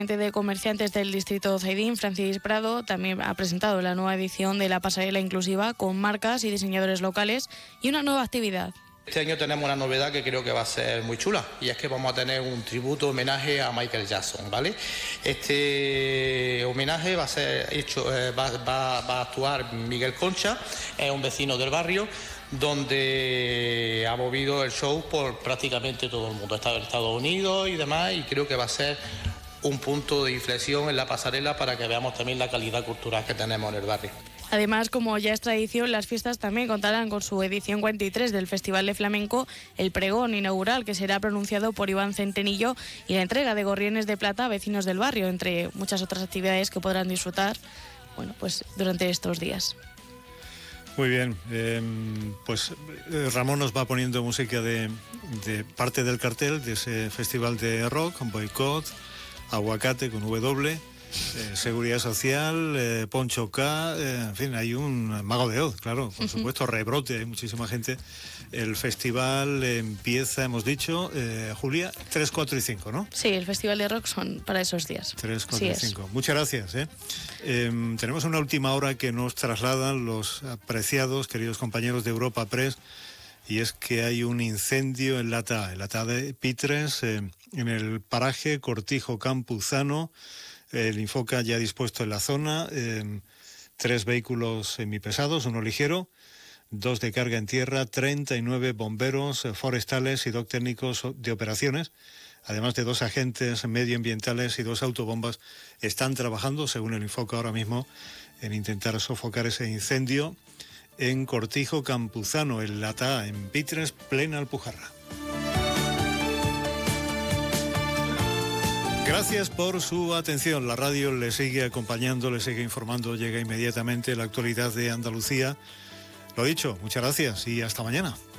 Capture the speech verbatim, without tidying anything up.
de comerciantes del distrito Zaidín, Francis Prado, también ha presentado la nueva edición de la pasarela inclusiva con marcas y diseñadores locales y una nueva actividad. Este año tenemos una novedad que creo que va a ser muy chula, y es que vamos a tener un tributo homenaje a Michael Jackson, ¿vale? Este homenaje va a ser hecho, eh, va, va, va a actuar Miguel Concha, es un vecino del barrio, donde ha movido el show por prácticamente todo el mundo, está en Estados Unidos y demás, y creo que va a ser un punto de inflexión en la pasarela para que veamos también la calidad cultural que tenemos en el barrio. Además, como ya es tradición, las fiestas también contarán con su edición cuarenta y tres del Festival de Flamenco, el pregón inaugural que será pronunciado por Iván Centenillo y la entrega de gorriones de plata a vecinos del barrio, entre muchas otras actividades que podrán disfrutar, bueno, pues durante estos días. Muy bien, eh, pues eh, Ramón nos va poniendo música de, de parte del cartel de ese festival de rock, Boicot, Aguacate con W, eh, Seguridad Social, eh, Poncho K, eh, en fin, hay un Mago de Oz, claro, por supuesto, Rebrote, hay muchísima gente. El festival empieza, hemos dicho, eh, Julia, tres, cuatro y cinco, ¿no? Sí, el festival de rock son para esos días. tres, cuatro y cinco. Muchas gracias. ¿eh? Eh, tenemos una última hora que nos trasladan los apreciados, queridos compañeros de Europa Press, y es que hay un incendio en la T A, en la T A de Pitres, eh, en el paraje Cortijo Campuzano. El Infoca ya dispuesto en la zona, eh, tres vehículos semipesados, uno ligero, dos de carga en tierra, treinta y nueve bomberos eh, forestales y dos técnicos de operaciones, además de dos agentes medioambientales y dos autobombas, están trabajando, según el Infoca ahora mismo, en intentar sofocar ese incendio en Cortijo Campuzano, en la T A, en Pitres, plena Alpujarra. Gracias por su atención. La radio le sigue acompañando, le sigue informando, llega inmediatamente la actualidad de Andalucía. Lo dicho, muchas gracias y hasta mañana.